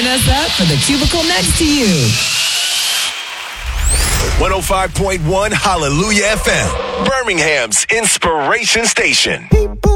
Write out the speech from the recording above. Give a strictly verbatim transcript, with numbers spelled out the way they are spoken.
Turn us up for the cubicle next to you. one oh five point one Hallelujah F M, Birmingham's inspiration station.